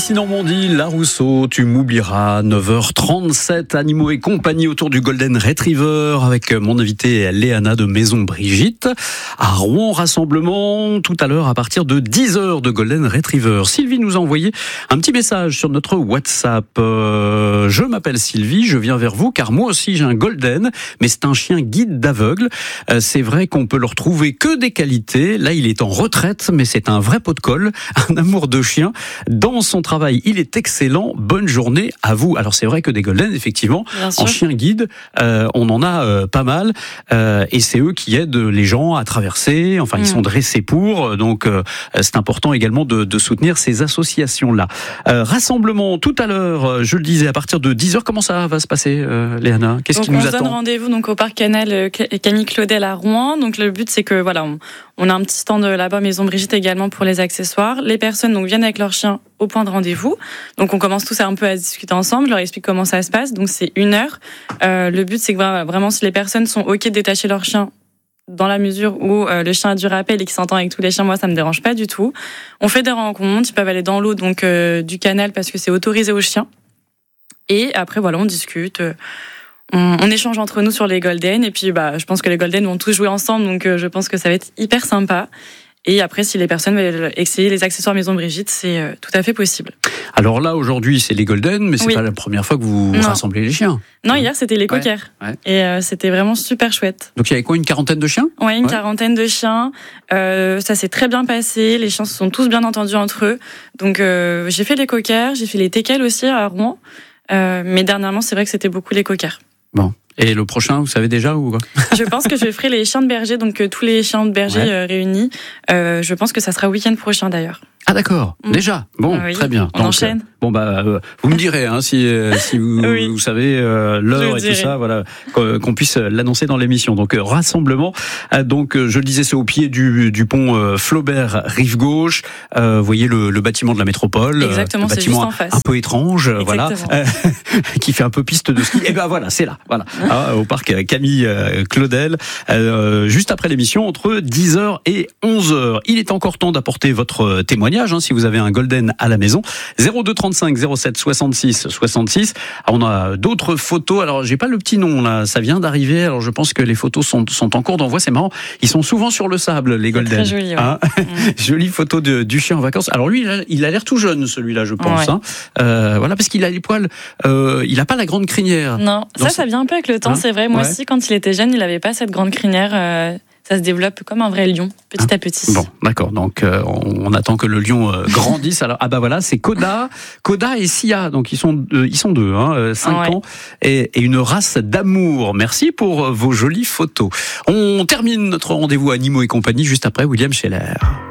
Ici Normandie, La Rousseau, tu m'oublieras, 9h37, animaux et compagnie autour du Golden Retriever avec mon invité Léana de Maison Brigitte. À Rouen, rassemblement tout à l'heure à partir de 10h de Golden Retriever. Sylvie nous a envoyé un petit message sur notre WhatsApp. Je m'appelle Sylvie, je viens vers vous car moi aussi j'ai un Golden, mais c'est un chien guide d'aveugle. C'est vrai qu'on peut le retrouver que des qualités. Là, il est en retraite, mais c'est un vrai pot de colle, un amour de chien. Dans son travail, il est excellent. Bonne journée à vous. Alors c'est vrai que des Golden, effectivement, en chien guide, on en a pas mal, et c'est eux qui aident les gens à traverser. Enfin, ils sont dressés pour. Donc c'est important également de soutenir ces associations-là. Rassemblement tout à l'heure, je le disais, à partir de 10h. Comment ça va se passer, Léana? Qu'est-ce qui nous attend? On se donne rendez-vous donc au parc Canal Camille Claudel à Rouen. Donc le but c'est que voilà, on a un petit stand là-bas Maison Brigitte également pour les accessoires. Les personnes donc viennent avec leur chien au point de rendez-vous. Donc on commence tous un peu à discuter ensemble, je leur explique comment ça se passe. Donc c'est 1 heure. Le but c'est que vraiment si les personnes sont OK de détacher leur chien dans la mesure où le chien a du rappel et qu'il s'entend avec tous les chiens, moi ça me dérange pas du tout. On fait des rencontres, ils peuvent aller dans l'eau donc du canal parce que c'est autorisé aux chiens. Et après voilà, on discute. On échange entre nous sur les Golden et puis je pense que les Golden vont tous jouer ensemble donc je pense que ça va être hyper sympa. Et après, si les personnes veulent essayer les accessoires Maison Brigitte, c'est tout à fait possible. Alors là, aujourd'hui, c'est les Golden, mais c'est pas la première fois que vous rassemblez les chiens. Non, hier, c'était les cockers. Ouais. Et c'était vraiment super chouette. Donc il y avait quoi, une quarantaine de chiens? Oui, une quarantaine de chiens. Ça s'est très bien passé. Les chiens se sont tous bien entendus entre eux. Donc j'ai fait les cockers, j'ai fait les teckels aussi à Rouen. Mais dernièrement, c'est vrai que c'était beaucoup les cockers. Bon. Et le prochain, vous savez déjà ou quoi? Je pense que je ferai les chiens de berger, donc tous les chiens de berger réunis. Je pense que ça sera week-end prochain d'ailleurs. Ah d'accord, déjà. Bon, très bien. On enchaîne. Vous me direz si vous savez l'heure et tout ça, voilà, qu'on puisse l'annoncer dans l'émission. Donc rassemblement. Donc je le disais, c'est au pied du pont Flaubert, rive gauche. Vous voyez le bâtiment de la métropole. Exactement, le bâtiment juste en face. Un peu étrange, voilà, qui fait un peu piste de ski. Et voilà, c'est là, voilà, au parc Camille Claudel. Juste après l'émission, entre 10h et 11h. Il est encore temps d'apporter votre témoignage. Si vous avez un Golden à la maison, 02 35 07 66 66. Alors, on a d'autres photos. Alors j'ai pas le petit nom là, ça vient d'arriver. Alors je pense que les photos sont en cours d'envoi. C'est marrant. Ils sont souvent sur le sable, les Golden. Très joli. Ouais. Jolie photo du chien en vacances. Alors lui, il a l'air tout jeune, celui-là, je pense. Ouais. Voilà, parce qu'il a les poils. Il a pas la grande crinière. Non, ça vient un peu avec le temps. C'est vrai. Moi aussi, quand il était jeune, il avait pas cette grande crinière. Ça se développe comme un vrai lion, petit à petit. Bon, d'accord. Donc, on attend que le lion grandisse. Alors, voilà, c'est Koda et Sia. Donc, ils sont deux, 5 ans et une race d'amour. Merci pour vos jolies photos. On termine notre rendez-vous animaux et compagnie juste après William Scheller.